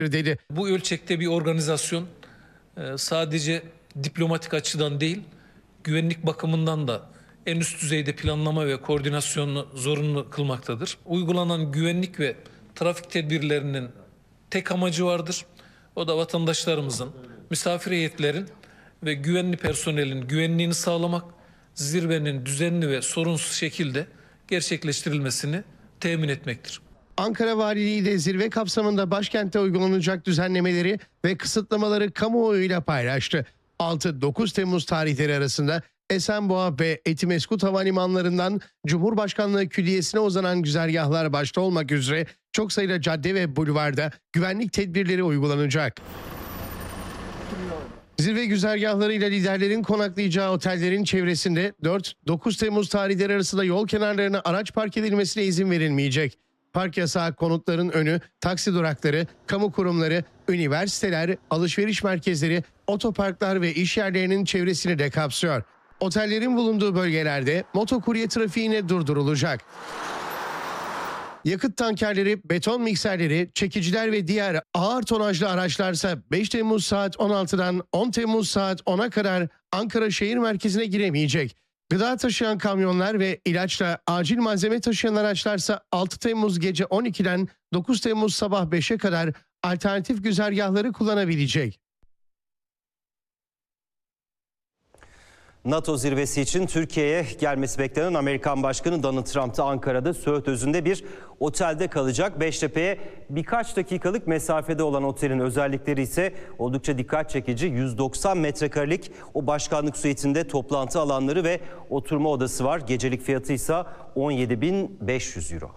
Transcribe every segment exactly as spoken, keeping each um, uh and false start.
dedi. Bu ölçekte bir organizasyon sadece diplomatik açıdan değil, güvenlik bakımından da en üst düzeyde planlama ve koordinasyonu zorunlu kılmaktadır. Uygulanan güvenlik ve trafik tedbirlerinin tek amacı vardır. O da vatandaşlarımızın, misafir heyetlerin ve güvenli personelin güvenliğini sağlamak, zirvenin düzenli ve sorunsuz şekilde gerçekleştirilmesini temin etmektir. Ankara Valiliği de zirve kapsamında başkentte uygulanacak düzenlemeleri ve kısıtlamaları kamuoyuyla paylaştı. altı dokuz Temmuz tarihleri arasında Esenboğa ve Etimesgut havalimanlarından Cumhurbaşkanlığı Külliyesi'ne uzanan güzergahlar başta olmak üzere çok sayıda cadde ve bulvarda güvenlik tedbirleri uygulanacak. Zirve güzergahlarıyla liderlerin konaklayacağı otellerin çevresinde dört dokuz Temmuz tarihleri arasında yol kenarlarına araç park edilmesine izin verilmeyecek. Park yasağı konutların önü, taksi durakları, kamu kurumları, üniversiteler, alışveriş merkezleri, otoparklar ve iş yerlerinin çevresini de kapsıyor. Otellerin bulunduğu bölgelerde motokurye trafiğine durdurulacak. Yakıt tankerleri, beton mikserleri, çekiciler ve diğer ağır tonajlı araçlarsa beş Temmuz saat on altıdan on Temmuz saat ona kadar Ankara şehir merkezine giremeyecek. Gıda taşıyan kamyonlar ve ilaçla acil malzeme taşıyan araçlarsa altı Temmuz gece on ikiden dokuz Temmuz sabah beşe kadar alternatif güzergahları kullanabilecek. NATO zirvesi için Türkiye'ye gelmesi beklenen Amerikan Başkanı Donald Trump da Ankara'da Söğütözü'nde bir otelde kalacak. Beştepe'ye birkaç dakikalık mesafede olan otelin özellikleri ise oldukça dikkat çekici. yüz doksan metrekarelik o başkanlık suitinde toplantı alanları ve oturma odası var. Gecelik fiyatı ise on yedi bin beş yüz euro.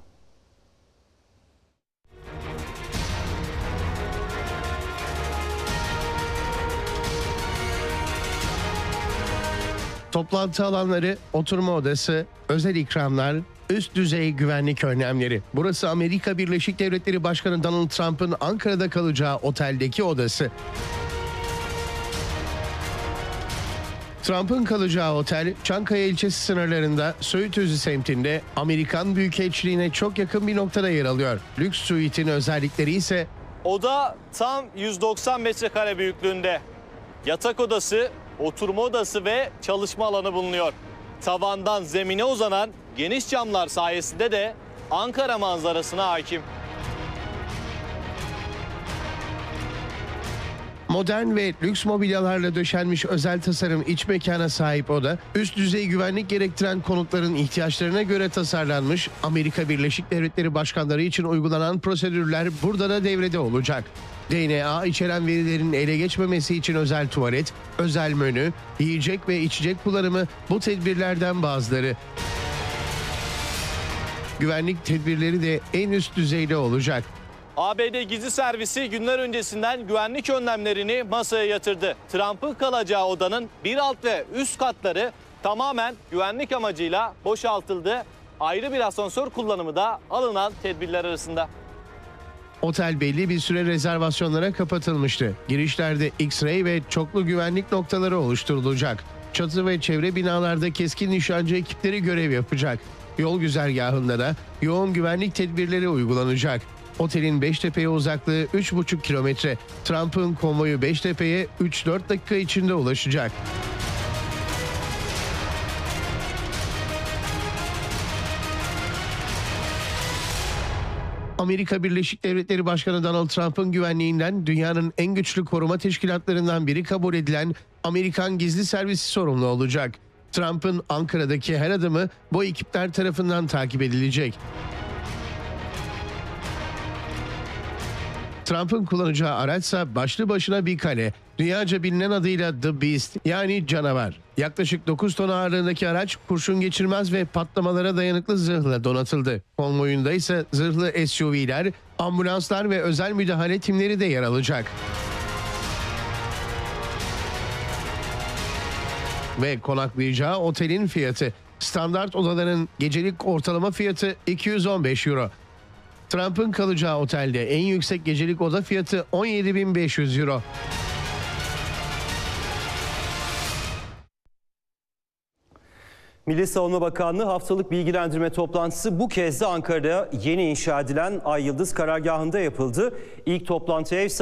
Toplantı alanları, oturma odası, özel ikramlar, üst düzey güvenlik önlemleri. Burası Amerika Birleşik Devletleri Başkanı Donald Trump'ın Ankara'da kalacağı oteldeki odası. Trump'ın kalacağı otel, Çankaya ilçesi sınırlarında Söğütözü semtinde Amerikan Büyükelçiliğine çok yakın bir noktada yer alıyor. Lüks suite'in özellikleri ise... Oda tam yüz doksan metrekare büyüklüğünde. Yatak odası, oturma odası ve çalışma alanı bulunuyor. Tavandan zemine uzanan geniş camlar sayesinde de Ankara manzarasına hakim. Modern ve lüks mobilyalarla döşenmiş özel tasarım iç mekana sahip oda, üst düzey güvenlik gerektiren konutların ihtiyaçlarına göre tasarlanmış. Amerika Birleşik Devletleri başkanları için uygulanan prosedürler burada da devrede olacak. D N A içeren verilerin ele geçmemesi için özel tuvalet, özel menü, yiyecek ve içecek kullanımı bu tedbirlerden bazıları. Güvenlik tedbirleri de en üst düzeyde olacak. A B D gizli servisi günler öncesinden güvenlik önlemlerini masaya yatırdı. Trump'ın kalacağı odanın bir alt ve üst katları tamamen güvenlik amacıyla boşaltıldı. Ayrı bir asansör kullanımı da alınan tedbirler arasında. Otel belli bir süre rezervasyonlara kapatılmıştı. Girişlerde X-ray ve çoklu güvenlik noktaları oluşturulacak. Çatı ve çevre binalarda keskin nişancı ekipleri görev yapacak. Yol güzergahında da yoğun güvenlik tedbirleri uygulanacak. Otelin Beştepe'ye uzaklığı üç buçuk kilometre. Trump'ın konvoyu Beştepe'ye üç dört dakika içinde ulaşacak. Amerika Birleşik Devletleri Başkanı Donald Trump'ın güvenliğinden dünyanın en güçlü koruma teşkilatlarından biri kabul edilen Amerikan Gizli Servisi sorumlu olacak. Trump'ın Ankara'daki her adımı bu ekipler tarafından takip edilecek. Trump'ın kullanacağı araçsa başlı başına bir kale. Dünyaca bilinen adıyla The Beast, yani canavar. Yaklaşık dokuz ton ağırlığındaki araç kurşun geçirmez ve patlamalara dayanıklı zırhla donatıldı. Konvoyunda ise zırhlı S U V'ler, ambulanslar ve özel müdahale timleri de yer alacak. Ve konaklayacağı otelin fiyatı. Standart odaların gecelik ortalama fiyatı iki yüz on beş euro. Trump'ın kalacağı otelde en yüksek gecelik oda fiyatı on yedi bin beş yüz euro. Milli Savunma Bakanlığı haftalık bilgilendirme toplantısı bu kez de Ankara'da yeni inşa edilen Ay Yıldız karargahında yapıldı. İlk toplantıya ev